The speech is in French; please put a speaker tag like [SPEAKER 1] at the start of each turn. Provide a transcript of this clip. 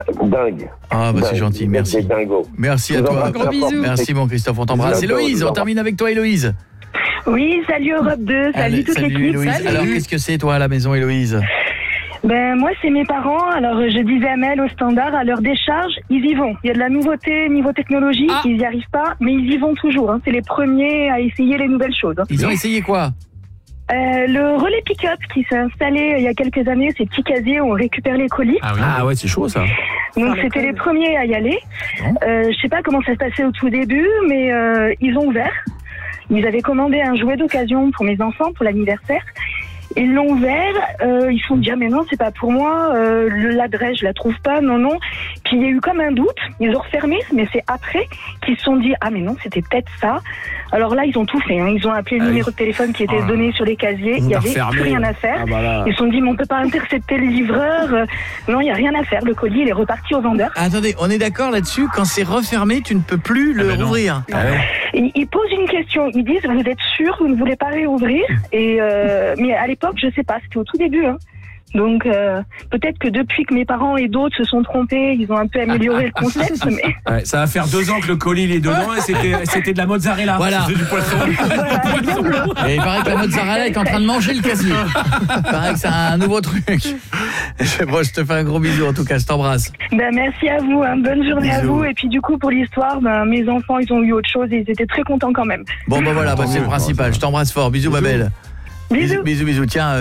[SPEAKER 1] Dingue.
[SPEAKER 2] Ah bah c'est gentil, merci.
[SPEAKER 1] C'est dingo.
[SPEAKER 2] Merci à toi.
[SPEAKER 3] Gros bisous.
[SPEAKER 2] Merci mon Christophe, on t'embrasse. Héloïse, on termine avec toi Héloïse.
[SPEAKER 4] Oui, salut Europe 2, salut toute l'équipe.
[SPEAKER 2] Héloïse.
[SPEAKER 3] Salut.
[SPEAKER 2] Alors qu'est-ce que c'est toi à la maison Héloïse?
[SPEAKER 4] Ben moi c'est mes parents, alors je disais à Mel au standard, à leur décharge, ils y vont. Il y a de la nouveauté niveau technologie, ils n'y arrivent pas, mais ils y vont toujours. C'est les premiers à essayer les nouvelles choses.
[SPEAKER 2] Ils ont essayé quoi?
[SPEAKER 4] Le relais pick-up qui s'est installé il y a quelques années, ces petits casiers où on récupère les colis.
[SPEAKER 5] Ah ouais, c'est chaud ça.
[SPEAKER 4] Donc c'était les premiers à y aller. Je sais pas comment ça se passait au tout début, mais ils ont ouvert. Ils avaient commandé un jouet d'occasion pour mes enfants pour l'anniversaire. Ils l'ont ouvert, ils se sont dit ah mais non c'est pas pour moi, l'adresse je la trouve pas, non. Puis il y a eu comme un doute, ils ont refermé, mais c'est après qu'ils se sont dit ah mais non c'était peut-être ça. Alors là ils ont tout fait, ils ont appelé le numéro de téléphone qui était donné sur les casiers, il y avait plus rien à faire. Ils se sont dit mais on peut pas intercepter le livreur, non il y a rien à faire, le colis il est reparti au vendeur.
[SPEAKER 2] Attendez, on est d'accord là-dessus, quand c'est refermé tu ne peux plus le rouvrir.
[SPEAKER 4] Ils posent une question, ils disent vous êtes sûr vous ne voulez pas réouvrir et mais à l'époque je sais pas, c'était au tout début donc peut-être que depuis que mes parents et d'autres se sont trompés, ils ont un peu amélioré le concept mais
[SPEAKER 5] Ouais, ça va faire 2 ans que le colis il est dedans et c'était de la mozzarella.
[SPEAKER 2] Voilà.
[SPEAKER 5] C'était du poisson.
[SPEAKER 2] Et il paraît que la mozzarella est en train de manger le casier. Il paraît que c'est un nouveau truc. Bon, je te fais un gros bisou en tout cas, je t'embrasse.
[SPEAKER 4] Ben, merci à vous, bonne journée à vous. Et puis du coup pour l'histoire, mes enfants ils ont eu autre chose et ils étaient très contents quand même.
[SPEAKER 2] Bon bah voilà, c'est le principal. Je t'embrasse fort. Bisous ma belle.
[SPEAKER 4] Bisous.
[SPEAKER 2] Bisous. Tiens.